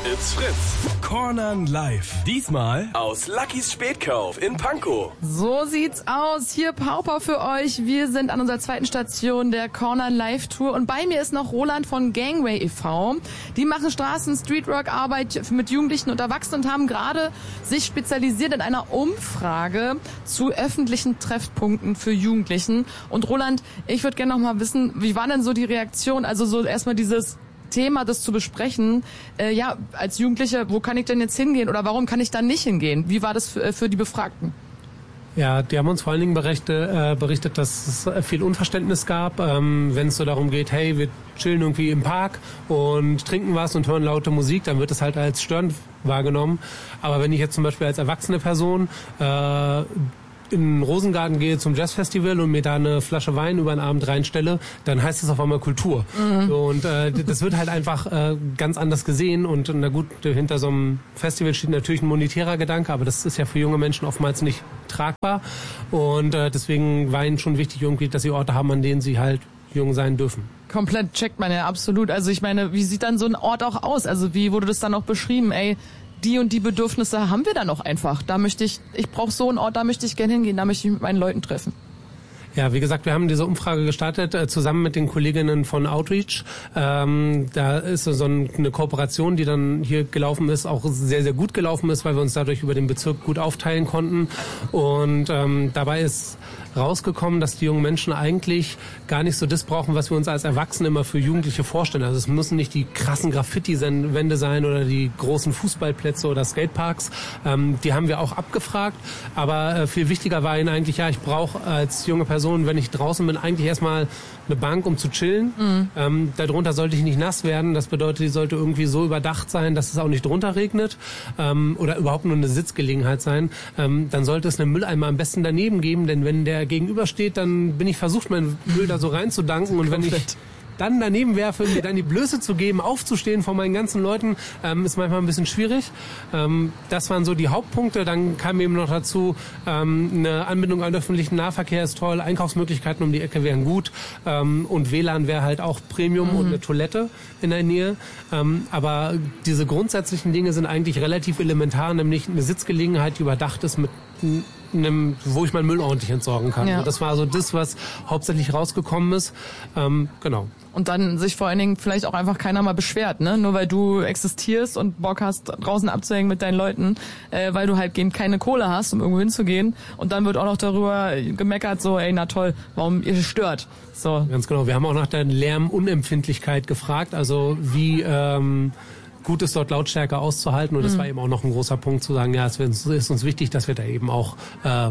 It's Fritz. Cornern live. Diesmal aus Luckys Spätkauf in Pankow. So sieht's aus. Hier Pauper für euch. Wir sind an unserer zweiten Station der Cornern Live Tour und bei mir ist noch Roland von Gangway e.V. Die machen Streetwork-Arbeit mit Jugendlichen und Erwachsenen und haben gerade sich spezialisiert in einer Umfrage zu öffentlichen Treffpunkten für Jugendlichen. Und Roland, ich würde gerne noch mal wissen, wie war denn so die Reaktion? Also so erstmal dieses Thema, das zu besprechen, als Jugendliche, wo kann ich denn jetzt hingehen oder warum kann ich da nicht hingehen? Wie war das für die Befragten? Ja, die haben uns vor allen Dingen berichtet, dass es viel Unverständnis gab, wenn es so darum geht, hey, wir chillen irgendwie im Park und trinken was und hören laute Musik, dann wird es halt als störend wahrgenommen. Aber wenn ich jetzt zum Beispiel als erwachsene Person in den Rosengarten gehe zum Jazzfestival und mir da eine Flasche Wein über den Abend reinstelle, dann heißt es auf einmal Kultur. Mhm. Und das wird halt einfach ganz anders gesehen. Und na gut, hinter so einem Festival steht natürlich ein monetärer Gedanke, aber das ist ja für junge Menschen oftmals nicht tragbar. Und deswegen war ihnen schon wichtig irgendwie, dass sie Orte haben, an denen sie halt jung sein dürfen. Komplett checkt man ja absolut. Also ich meine, wie sieht dann so ein Ort auch aus? Also wie wurde das dann auch beschrieben? Die und die Bedürfnisse haben wir dann auch einfach. Ich brauche so einen Ort, da möchte ich gerne hingehen, da möchte ich mit meinen Leuten treffen. Ja, wie gesagt, wir haben diese Umfrage gestartet zusammen mit den Kolleginnen von Outreach. Da ist so eine Kooperation, die dann hier gelaufen ist, auch sehr, sehr gut gelaufen ist, weil wir uns dadurch über den Bezirk gut aufteilen konnten. Und dabei ist rausgekommen, dass die jungen Menschen eigentlich gar nicht so das brauchen, was wir uns als Erwachsene immer für Jugendliche vorstellen. Also es müssen nicht die krassen Graffiti-Wände sein oder die großen Fußballplätze oder Skateparks. Die haben wir auch abgefragt. Aber viel wichtiger war ihnen eigentlich, ich brauche als junge Person, wenn ich draußen bin, eigentlich erstmal eine Bank, um zu chillen. Mhm. Darunter sollte ich nicht nass werden. Das bedeutet, die sollte irgendwie so überdacht sein, dass es auch nicht drunter regnet. Oder überhaupt nur eine Sitzgelegenheit sein. Dann sollte es einen Mülleimer am besten daneben geben, denn wenn der gegenübersteht, dann bin ich versucht, meinen Müll da so reinzudanken. Und wenn ich dann daneben werfe, mir dann die Blöße zu geben, aufzustehen vor meinen ganzen Leuten, ist manchmal ein bisschen schwierig. Das waren so die Hauptpunkte. Dann kam eben noch dazu, eine Anbindung an öffentlichen Nahverkehr ist toll, Einkaufsmöglichkeiten um die Ecke wären gut und WLAN wäre halt auch Premium und eine Toilette in der Nähe. Aber diese grundsätzlichen Dinge sind eigentlich relativ elementar, nämlich eine Sitzgelegenheit, die überdacht ist mit wo ich meinen Müll ordentlich entsorgen kann. Ja. Und das war so das, was hauptsächlich rausgekommen ist. Genau. Und dann sich vor allen Dingen vielleicht auch einfach keiner mal beschwert, ne? Nur weil du existierst und Bock hast, draußen abzuhängen mit deinen Leuten, weil du halt eben keine Kohle hast, um irgendwo hinzugehen. Und dann wird auch noch darüber gemeckert, so, na toll, warum ihr stört. So. Ganz genau. Wir haben auch nach der Lärmunempfindlichkeit gefragt, also wie gut ist dort Lautstärke auszuhalten und das war eben auch noch ein großer Punkt zu sagen, es ist uns wichtig, dass wir da eben auch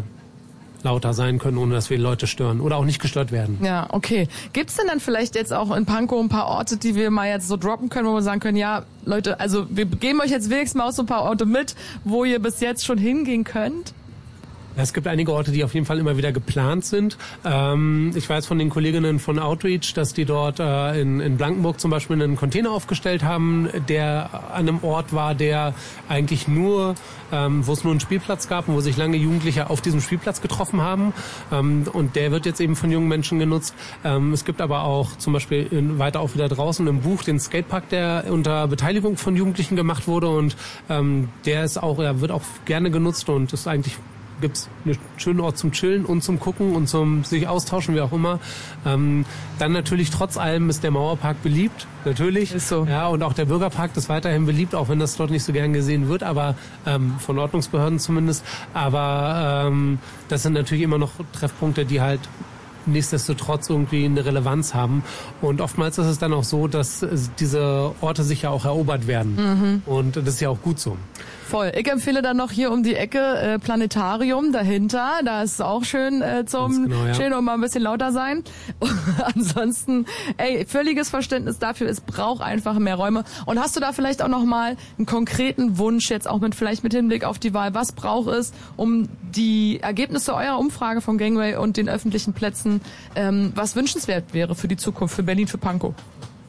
lauter sein können, ohne dass wir Leute stören oder auch nicht gestört werden. Ja, okay. Gibt's denn dann vielleicht jetzt auch in Pankow ein paar Orte, die wir mal jetzt so droppen können, wo wir sagen können, ja, Leute, also wir geben euch jetzt wenigstens mal auch so ein paar Orte mit, wo ihr bis jetzt schon hingehen könnt? Es gibt einige Orte, die auf jeden Fall immer wieder geplant sind. Ich weiß von den Kolleginnen von Outreach, dass die dort in Blankenburg zum Beispiel einen Container aufgestellt haben, der an einem Ort war, der eigentlich wo es nur einen Spielplatz gab und wo sich lange Jugendliche auf diesem Spielplatz getroffen haben. Und der wird jetzt eben von jungen Menschen genutzt. Es gibt aber auch zum Beispiel weiter auch wieder draußen im Buch den Skatepark, der unter Beteiligung von Jugendlichen gemacht wurde und der wird auch gerne genutzt und ist eigentlich gibt's einen schönen Ort zum Chillen und zum Gucken und zum sich austauschen, wie auch immer. Dann natürlich trotz allem ist der Mauerpark beliebt, natürlich. Ist so. Ja, und auch der Bürgerpark ist weiterhin beliebt, auch wenn das dort nicht so gern gesehen wird, aber von Ordnungsbehörden zumindest. Aber das sind natürlich immer noch Treffpunkte, die halt nichtsdestotrotz irgendwie eine Relevanz haben. Und oftmals ist es dann auch so, dass diese Orte sich ja auch erobert werden. Mhm. Und das ist ja auch gut so. Voll. Ich empfehle dann noch hier um die Ecke Planetarium dahinter. Da ist es auch schön chillen und mal ein bisschen lauter sein. Ansonsten, völliges Verständnis dafür, es braucht einfach mehr Räume. Und hast du da vielleicht auch noch mal einen konkreten Wunsch, jetzt auch vielleicht mit Hinblick auf die Wahl, was braucht es, um die Ergebnisse eurer Umfrage von Gangway und den öffentlichen Plätzen, was wünschenswert wäre für die Zukunft, für Berlin, für Pankow?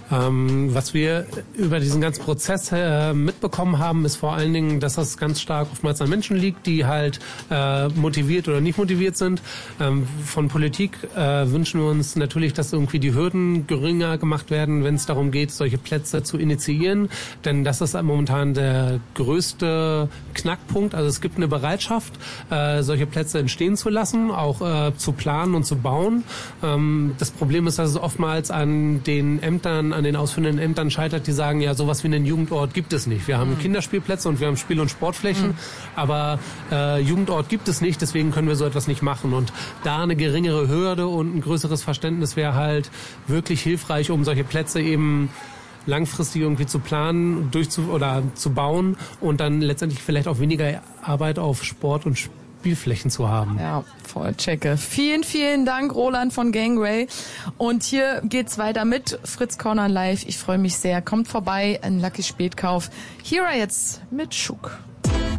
Was wir über diesen ganzen Prozess mitbekommen haben, ist vor allen Dingen, dass das ganz stark oftmals an Menschen liegt, die halt motiviert oder nicht motiviert sind. Von Politik wünschen wir uns natürlich, dass irgendwie die Hürden geringer gemacht werden, wenn es darum geht, solche Plätze zu initiieren. Denn das ist momentan der größte Knackpunkt. Also es gibt eine Bereitschaft, solche Plätze entstehen zu lassen, auch zu planen und zu bauen. Das Problem ist, dass es oftmals an den Ämtern, an den ausführenden Ämtern scheitert, die sagen, ja, sowas wie einen Jugendort gibt es nicht. Wir haben Kinderspielplätze und wir haben Spiel- und Sportflächen, aber Jugendort gibt es nicht, deswegen können wir so etwas nicht machen. Und da eine geringere Hürde und ein größeres Verständnis wäre halt wirklich hilfreich, um solche Plätze eben langfristig irgendwie zu planen, oder zu bauen und dann letztendlich vielleicht auch weniger Arbeit auf Sport- und Spielflächen zu haben. Ja, voll checke. Vielen, vielen Dank, Roland von Gangway. Und hier geht's weiter mit Fritz Corner Live. Ich freue mich sehr. Kommt vorbei, ein Lucky Spätkauf. Hier jetzt mit Schuck.